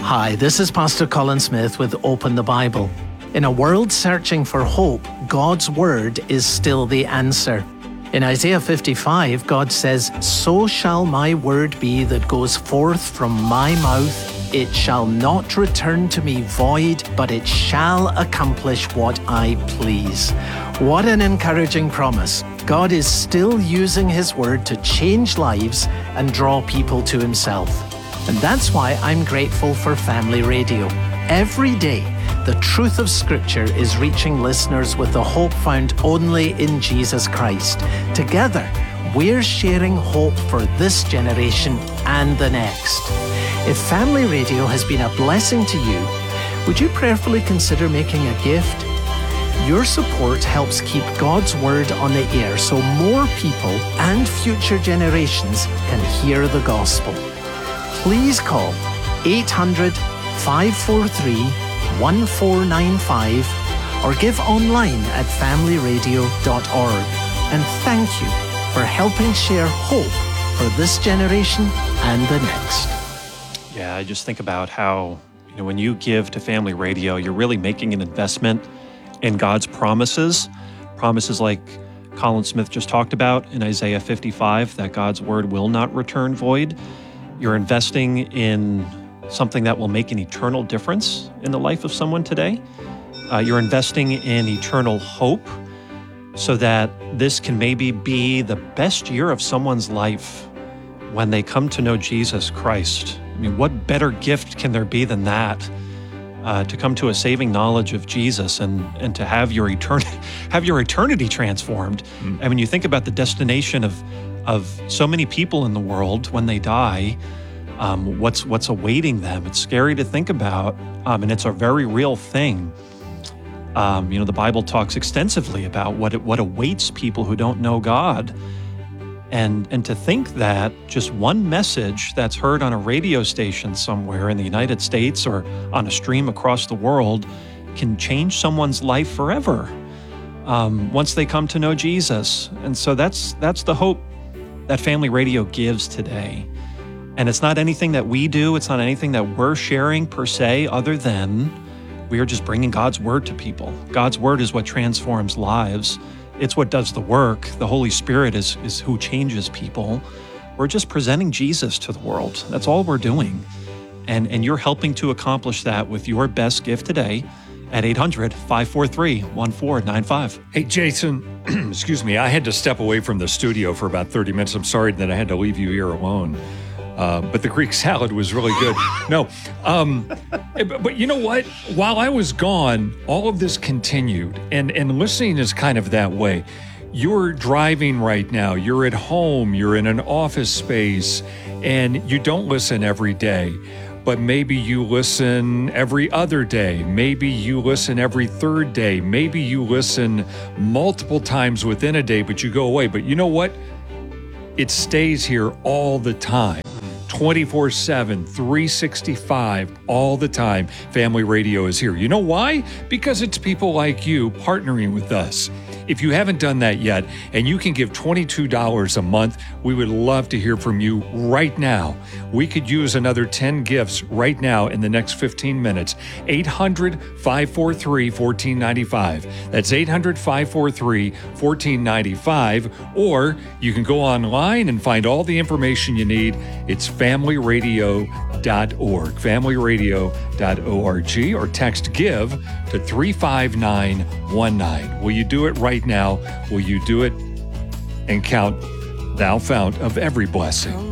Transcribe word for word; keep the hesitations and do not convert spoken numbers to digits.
Hi, this is Pastor Colin Smith with Open the Bible. In a world searching for hope, God's Word is still the answer. In Isaiah fifty-five, God says, "So shall my word be that goes forth from my mouth. It shall not return to me void, but it shall accomplish what I please." What an encouraging promise. God is still using His Word to change lives and draw people to Himself. And that's why I'm grateful for Family Radio. Every day, the truth of Scripture is reaching listeners with the hope found only in Jesus Christ. Together, we're sharing hope for this generation and the next. If Family Radio has been a blessing to you, would you prayerfully consider making a gift? Your support helps keep God's Word on the air so more people and future generations can hear the gospel. Please call eight hundred, five four three, one four nine five or give online at family radio dot org. And thank you for helping share hope for this generation and the next. Yeah, I just think about how, you know, when you give to Family Radio, you're really making an investment in God's promises, promises like Colin Smith just talked about in Isaiah fifty-five, that God's word will not return void. You're investing in something that will make an eternal difference in the life of someone today. Uh, you're investing in eternal hope so that this can maybe be the best year of someone's life when they come to know Jesus Christ. I mean, what better gift can there be than that? Uh, to come to a saving knowledge of Jesus and and to have your eternity have your eternity transformed. Mm. I mean, you think about the destination of of so many people in the world when they die. Um, what's what's awaiting them? It's scary to think about, um, and it's a very real thing. Um, you know, the Bible talks extensively about what it, what awaits people who don't know God. And and to think that just one message that's heard on a radio station somewhere in the United States or on a stream across the world can change someone's life forever um, once they come to know Jesus. And so that's that's the hope that Family Radio gives today. And it's not anything that we do. It's not anything that we're sharing per se, other than we are just bringing God's word to people. God's word is what transforms lives. It's what does the work. The Holy Spirit is, is who changes people. We're just presenting Jesus to the world. That's all we're doing. And, and you're helping to accomplish that with your best gift today at eight hundred, five four three, one four nine five. Hey, Jason, excuse me. I had to step away from the studio for about thirty minutes. I'm sorry that I had to leave you here alone. Uh, but the Greek salad was really good. No, um, but, but you know what? While I was gone, all of this continued, and, and listening is kind of that way. You're driving right now. You're at home. You're in an office space, and you don't listen every day. But maybe you listen every other day. Maybe you listen every third day. Maybe you listen multiple times within a day, but you go away. But you know what? It stays here all the time. twenty-four seven, three sixty-five, all the time. Family Radio is here. You know why? Because it's people like you partnering with us. If you haven't done that yet, and you can give twenty-two dollars a month, we would love to hear from you right now. We could use another ten gifts right now in the next fifteen minutes. eight hundred, five four three, one four nine five. That's eight hundred, five four three, one four nine five. Or you can go online and find all the information you need. It's family radio dot org, family radio dot org, or text GIVE to three five nine one nine. Will you do it right now? Will you do it and count thou fount of every blessing?